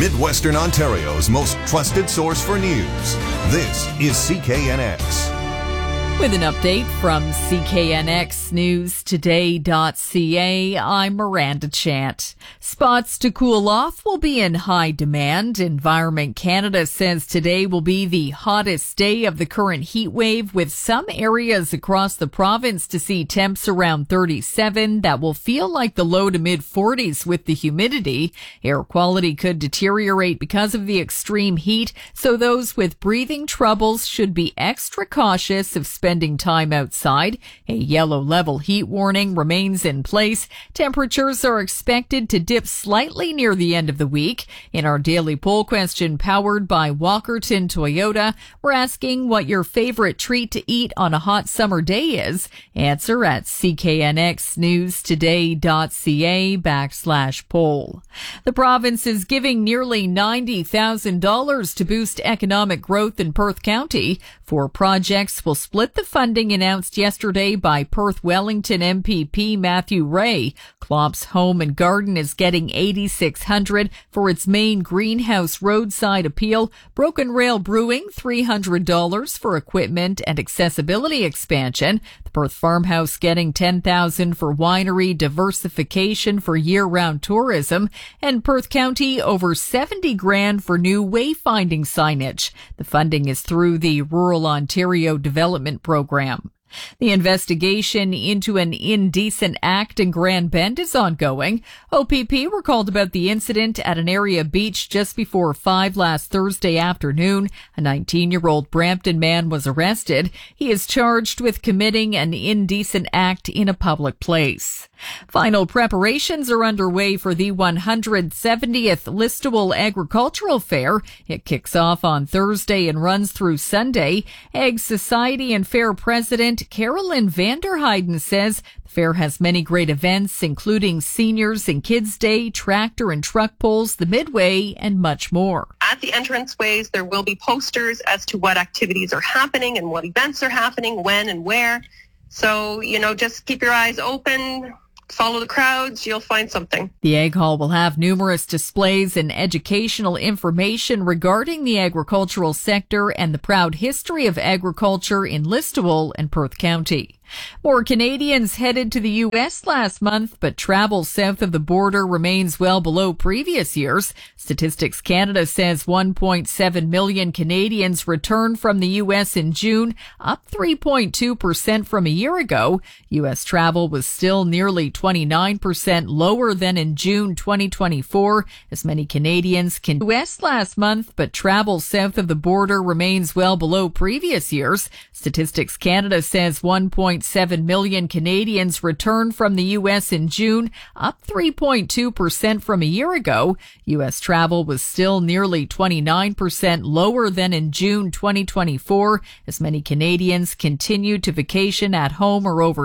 Midwestern Ontario's most trusted source for news. This is CKNX. With an update from CKNXNewsToday.ca, I'm Miranda Chant. Spots to cool off will be in high demand. Environment Canada says today will be the hottest day of the current heat wave, with some areas across the province to see temps around 37 that will feel like the low to mid 40s with the humidity. Air quality could deteriorate because of the extreme heat, so those with breathing troubles should be extra cautious of spending time outside. A yellow level heat warning remains in place. Temperatures are expected to dip slightly near the end of the week. In our daily poll question powered by Walkerton Toyota, we're asking what your favorite treat to eat on a hot summer day is. Answer at CKNXNewsToday.ca/poll. The province is giving nearly $90,000 to boost economic growth in Perth County. 4 projects will split the funding announced yesterday by Perth Wellington MPP Matthew Ray. Klopp's Home and Garden is getting $8,600 for its main greenhouse roadside appeal. Broken Rail Brewing $300 for equipment and accessibility expansion. The Perth Farmhouse getting $10,000 for winery diversification for year-round tourism, and Perth County over $70,000 for new wayfinding signage. The funding is through the Rural Ontario Development Program. The investigation into an indecent act in Grand Bend is ongoing. OPP were called about the incident at an area beach just before 5 last Thursday afternoon. A 19-year-old Brampton man was arrested. He is charged with committing an indecent act in a public place. Final preparations are underway for the 170th Listowel Agricultural Fair. It kicks off on Thursday and runs through Sunday. Ag Society and Fair President Carolyn Vanderheiden says the fair has many great events, including Seniors and Kids Day, tractor and truck pulls, the Midway, and much more. At the entranceways, there will be posters as to what activities are happening and what events are happening, when and where. So, just keep your eyes open. Follow the crowds, you'll find something. The Ag Hall will have numerous displays and educational information regarding the agricultural sector and the proud history of agriculture in Listowel and Perth County. More Canadians headed to the U.S. last month, but travel south of the border remains well below previous years. Statistics Canada says 1.7 million Canadians returned from the U.S. in June, up 3.2% from a year ago. U.S. travel was still nearly 29% lower than in June 2024. As many Canadians can U.S. last month, but travel south of the border remains well below previous years. Statistics Canada says 1.7 million Canadians returned from the U.S. in June, up 3.2% from a year ago. U.S. travel was still nearly 29% lower than in June 2024, as many Canadians continued to vacation at home or overseas.